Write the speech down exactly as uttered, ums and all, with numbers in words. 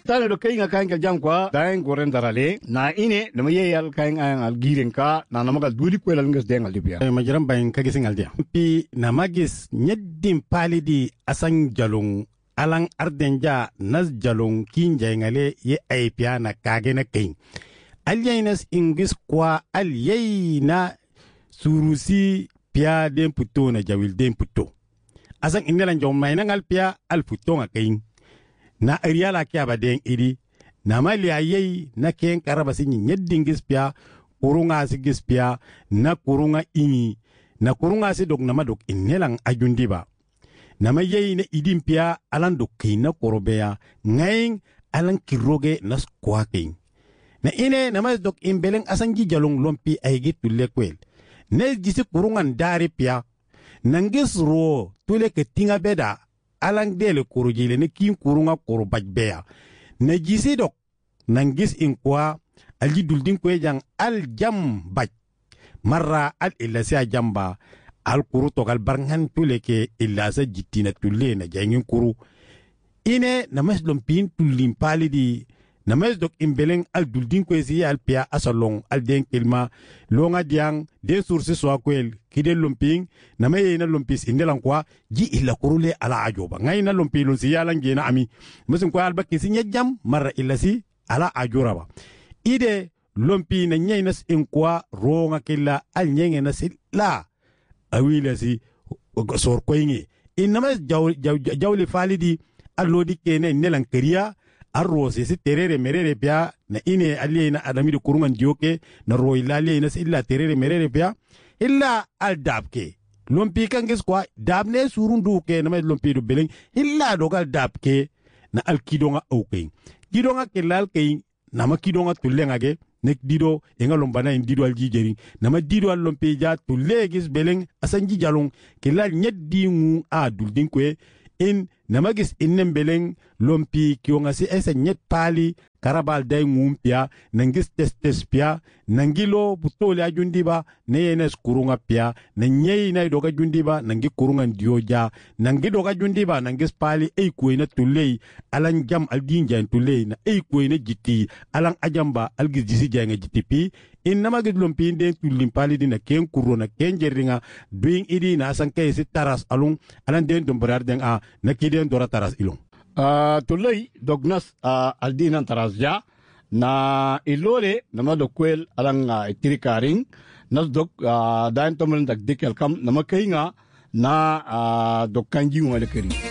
tane do kay nga kain ka jam kwa daen goren darale na ine nama ye yal kain an al giren ka na nama duri ko lal ngas dengal dipya ma jaram bayin ka gisin aldia pi na magis nyeddin palidi asan jalung alang ardenja nas jalung kinja ngale ye aipia na kage na kain alyainas ingis kwa alyayna surusi pia den puto na jawil den puto asan inela njom mayna ngal pia al puto nga kain na ariala kya ba den idi na mali ayei na ken karaba sinyi nyeddingis pia kurunga sigis pia na kurunga ingi na kurunga si dok na madok inelang ajundi ba na mayei na idim pia alan dok kina korobea ngaing alan kiroge nas kwaking na ine na mas dok imbeleng asanji jalong lompi aigi tulle kwel ne jisi kurungan dari pia nangis ro tule ke tinga beda alang dele kurujile ne kin kurunga kurubaj bea na jisi dok nangis in kwa alji duldin kwe jang al jam baj marra al ilasi a jamba al kuru togal barngan tule ke ilasa jitina tule na jangin kuru ine na mas lompin tulin palidi na mes dok imbeleng al duldin kwe si al pia asalong al den kilma longa diang den sursi so akwel kide lumping na me na lumpis indelan kwa ji illa kurule ala ajoba ngai na lumpi lun si yalan gena ami musun kwa alba kisi nyajam marra illa si ala ajura ba ide lumpi na nyai nas in kwa ronga killa al nyenge nas la awila si sor koyingi inama jawli falidi alodi kene nelan kariya arrose si terere merere pia na ine aliye na adami de kurungan dioke na roi laliye na illa terere merere pia illa al dabke lompi kangis kwa dabne surundu ke na mai lompi do beleng illa dogal dabke na al kidonga okay kidonga kelal kay na ma kidonga tulenga ge nek dido enga lombana en dido al jijeri na ma dido al lompi ja tulegis beleng asanji jalong kelal nyeddi ngu a duldin kwe in namagis innem beleng lompi kionga si esa nyet pali karabal day ngumpia nangis testes pia nangilo butole ajundiba neyenes kurunga pia na nyei na doga jundiba nangi kurunga ndioja nangi doga jundiba nangis pali ei kuina tulei alan jam aldinja tulei na ei kuina jiti alan ajamba algis jisi janga jitipi in namagis lompi den tulim pali dina ken kurona ken jeringa doing idi na sanke si taras alung alan den dombarar den a nakiden dora taras ilung Uh, tulay dognas uh, aldinan tarazja na ilore nama dokwel alang uh, itirikaring nas dok uh, dayan tomalan dagdikel kam nama kainga na uh, dokkanji ngalekeri.